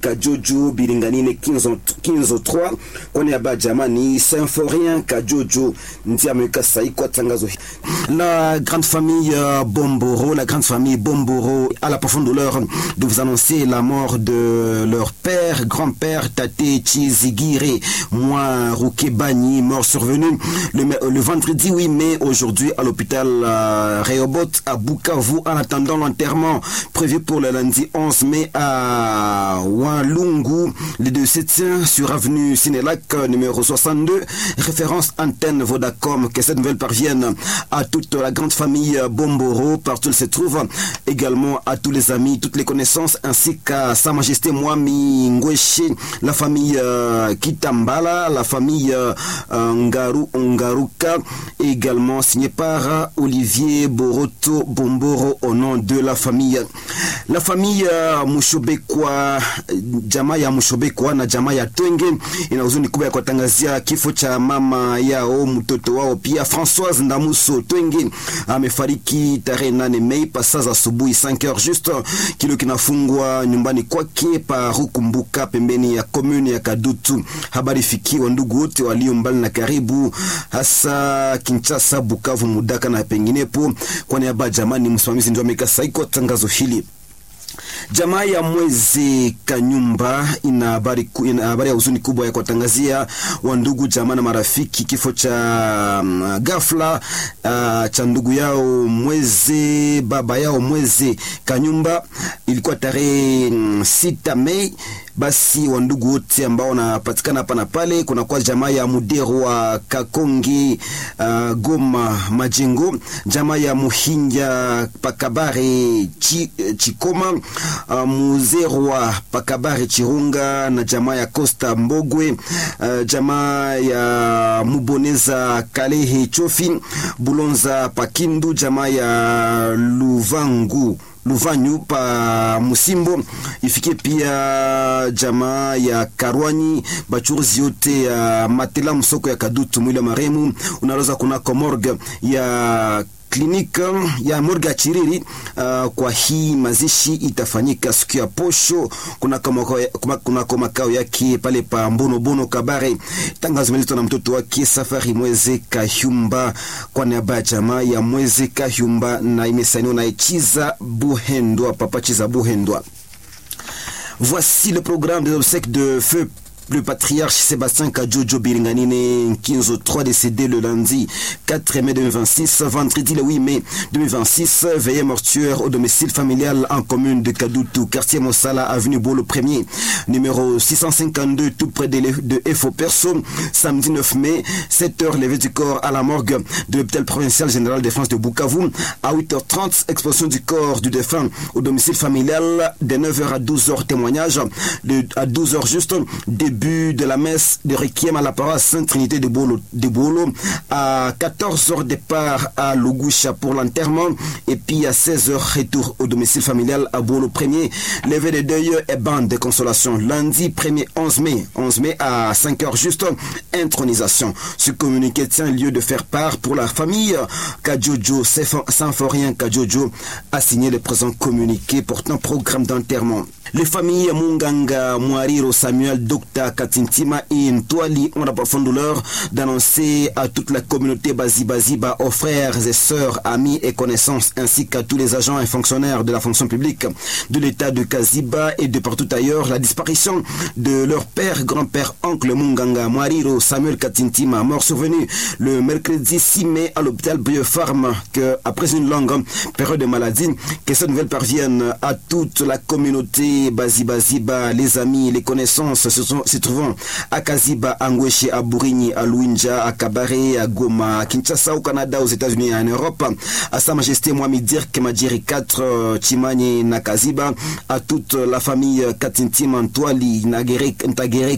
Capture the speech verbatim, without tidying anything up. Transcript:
Kajojo Biringanine quinze trois kone aba jamani Symphorien Kajojo Ndiameka Saiko Tangazo. La grande famille Bomboro, la grande famille Bomboro a la profonde douleur de vous annoncer la mort de leur père, grand-père Tate Chizigire Moi Roukebani, mort survenu le, le vendredi huit mai aujourd'hui à l'hôpital euh, Rehoboth à Bukavu en attendant l'enterrement prévu pour le lundi onze mai à Walungu. Les deux se tient sur avenue Sénélac numéro soixante-deux, référence antenne Vodacom. Que cette nouvelle parvienne à toute la grande famille Bomboro partout où elle se trouve, également à tous les amis, toutes les connaissances, ainsi qu'à Sa Majesté Mwami Ngweshe, la famille euh, Kitambala, la famille euh, Ngaru Ngaruka, également signé par Olivier Boroto Bomboro au nom de la famille. La famille uh, Mushobekwa, jamaa ya Mushobekwa na jamaa ya Twenge ina huzuni kubwa ya kutangazia kifo cha mama yao mtoto wao pia Françoise Ndamuso Twenge amefariki tarehe nane Mei pasa za asubuhi cinq heures juste. Kilo kinafungwa nyumbani kwake pa Rukumbuka pembeni ya commune ya Kadutu. Habari fikiwa ndugu wote walio mbali na karibu, hasa Kinshasa, Bukavu, Mudaka na penginepo. Kwa niaba jamani msimamizi ndio ameka saiko tangazo hili. Jamaa ya Mwezi Kanyumba ina habari ina habari ya huzuni kubwa ya kuwatangazia wandugu jamaa na marafiki kifo cha um, ghafla uh, cha ndugu yao Mwezi, baba yao Mwezi Kanyumba. Ilikuwa tarehe um, sita Mei. Basi wandugu wote ambao wanapatikana hapa na pale, kuna kwa jamaa ya Mudero wa Kakongi uh, Goma Majengo, jamaa ya Muhinja Pakabare Chi, Chikoma uh, Muzero wa Pakabare Chirunga na jamaa ya Costa Mbogwe, uh, jamaa ya Muboneza Kalehe Chofi Bulonza Pakindu, jamaa ya Luvangu Luvanyu pa Musimbo, ifike pia jamaa ya Karwani bachuruzi yote ya Matela Msoko ya Kadutu mwili maremu. Unaweza kuna komorga ya klinika ya Morga Chiriri. Uh, kwa hii mazishi itafanyika siku ya posho kuna kama kuna kama makao yake pale pa Mbono Bono Kabare. Tangazo melito na mtoto wake Safari Mweze Kahumba kwa niaba ya jamaa ya Mweze Kahumba na imesainiwa na Chiza Buhendwa, papa Chiza Buhendwa. Voici le programme des obsèques de feu le patriarche Sébastien Kajojo Biringanine quinze trois décédé le lundi quatre mai deux mille vingt-six. Vendredi le huit mai deux mille vingt-six, veillée mortuaire au domicile familial en commune de Kadutu, quartier Mossala, avenue Bolo premier, numéro six cent cinquante-deux, tout près de, de F O Perso. Samedi neuf mai, sept heures, levée du corps à la morgue de l'hôpital provincial général de France de Bukavu. À huit heures trente, exposition du corps du défunt au domicile familial. De neuf heures à douze heures, témoignage. De, à douze heures juste, début de la messe de Requiem à la paroisse Sainte Trinité de Bolo, de Bolo. À quatorze heures, départ à Lugusha pour l'enterrement. Et puis à seize heures, retour au domicile familial à Bolo premier. Levée de deuil et bande de consolation. Lundi premier onze mai. onze mai à cinq heures juste, intronisation. Ce communiqué tient lieu de faire part pour la famille Kajojo, Symphorien Kajojo a signé le présent communiqué portant programme d'enterrement. Les familles Munganga, Mwariro, Samuel, Dokta, Katintima et Ntwali ont la profonde douleur d'annoncer à toute la communauté Bazibaziba, aux frères et sœurs, amis et connaissances, ainsi qu'à tous les agents et fonctionnaires de la fonction publique de l'État de Kaziba et de partout ailleurs, la disparition de leur père, grand-père, oncle Munganga, Mwariro, Samuel Katintima, mort survenu le mercredi six mai à l'hôpital Biopharm, que après une longue période de maladie, que cette nouvelle parvienne à toute la communauté Bazibaziba, les amis, les connaissances se, sont, se trouvant à Kaziba, à Ngweshe, à Burini, à Luinja, à Kabare, à Goma, à Kinshasa, au Canada, aux États-Unis et en Europe, à Sa Majesté Mwami Dirk Madjiri quatre, Chimani na Kaziba, à toute la famille Katintima Ntwali, Nagere, Ntagere,